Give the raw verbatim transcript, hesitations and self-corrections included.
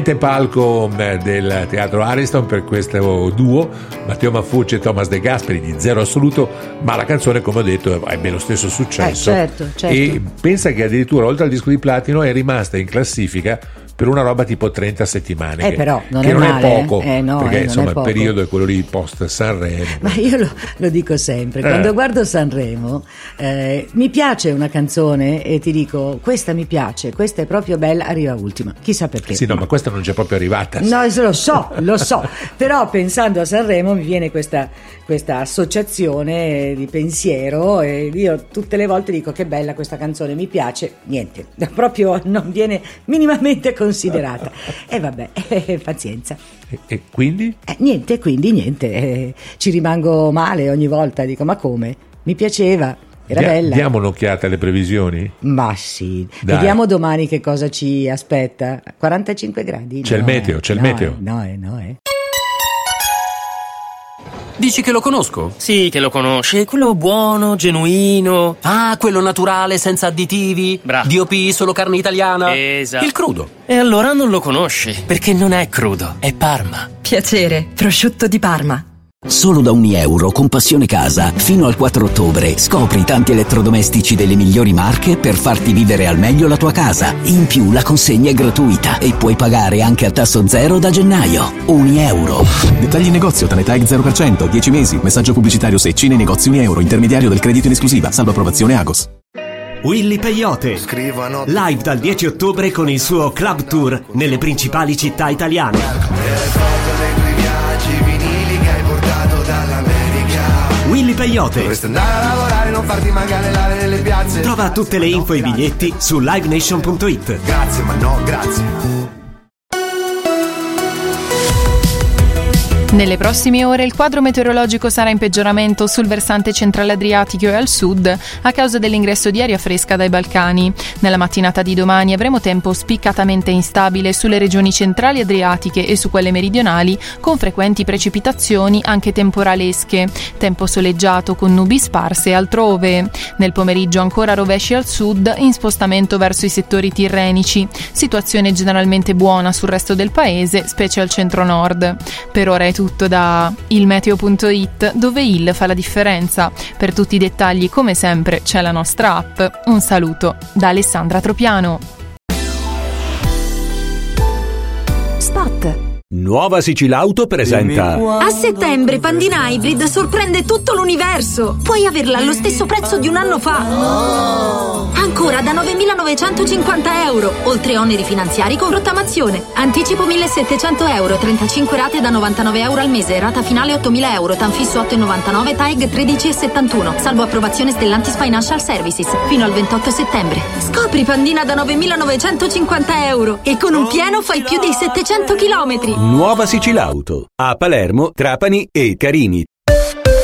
palco del Teatro Ariston per questo duo, Matteo Maffucci e Thomas De Gasperi, di Zero Assoluto, ma la canzone, come ho detto, ebbe lo stesso successo. Eh, certo, certo. E pensa che addirittura oltre al disco di platino è rimasta in classifica per una roba tipo trenta settimane, eh, che, però non che è non male, è poco, eh, no, perché eh, insomma il poco. periodo è quello lì post Sanremo. Ma io lo, lo dico sempre, quando Eh. guardo Sanremo eh, mi piace una canzone e ti dico questa mi piace, questa è proprio bella, arriva ultima, chissà perché. Sì, no, ma questa non c'è proprio arrivata. No, lo so, lo so, però pensando a Sanremo mi viene questa, questa associazione di pensiero e io tutte le volte dico che bella questa canzone, mi piace, niente, proprio non viene minimamente considerata. E vabbè, eh, pazienza. E, e quindi? Eh, niente, quindi niente, eh, ci rimango male ogni volta, dico ma come? Mi piaceva, era Dia- bella. Diamo un'occhiata alle previsioni? Ma sì, Dai. vediamo domani che cosa ci aspetta. quarantacinque gradi? C'è No, il meteo, eh, c'è il no, meteo. eh, No, eh, no, eh. Dici che lo conosco? Sì, che lo conosci, quello buono, genuino. Ah, quello naturale, senza additivi? Bravo. D O P, solo carne italiana? Esatto. Il crudo. E allora non lo conosci, perché non è crudo, è Parma. Piacere, prosciutto di Parma. Solo da ogni euro con Passione Casa, fino al quattro ottobre, scopri tanti elettrodomestici delle migliori marche per farti vivere al meglio la tua casa. In più la consegna è gratuita e puoi pagare anche a tasso zero da gennaio. Unieuro. Dettagli in negozio, Tanetag zero per cento, dieci mesi, messaggio pubblicitario Secci nei negozi Unieuro, intermediario del credito in esclusiva, salvo approvazione Agos. Willy Peyote, Scrivono live dal dieci ottobre con il suo club tour nelle principali città italiane. Willy Peyote. Dovresti andare a lavorare, non farti mancare l'aria nelle piazze. Trova tutte le info e i biglietti su live nation punto it. Grazie, ma no, grazie. Nelle prossime ore il quadro meteorologico sarà in peggioramento sul versante centrale adriatico e al sud a causa dell'ingresso di aria fresca dai Balcani. Nella mattinata di domani avremo tempo spiccatamente instabile sulle regioni centrali adriatiche e su quelle meridionali, con frequenti precipitazioni anche temporalesche. Tempo soleggiato con nubi sparse altrove. Nel pomeriggio ancora rovesci al sud in spostamento verso i settori tirrenici. Situazione generalmente buona sul resto del paese, specie al centro-nord. Per ora è tutto da ilmeteo punto it, dove il fa la differenza. Per tutti i dettagli, come sempre, c'è la nostra app. Un saluto da Alessandra Tropiano. Spot. Nuova Sicilauto presenta. A settembre Pandina Hybrid sorprende tutto l'universo. Puoi averla allo stesso prezzo di un anno fa. Ancora da novemilanovecentocinquanta euro, oltre oneri finanziari con rottamazione. Anticipo millesettecento euro, trentacinque rate da novantanove euro al mese, rata finale ottomila euro, Tanfisso otto virgola novantanove, T A E G tredici virgola settantuno, salvo approvazione Stellantis Financial Services, fino al ventotto settembre. Scopri Pandina da novemilanovecentocinquanta euro e con un pieno fai più di settecento chilometri. Nuova Sicilauto a Palermo, Trapani e Carini.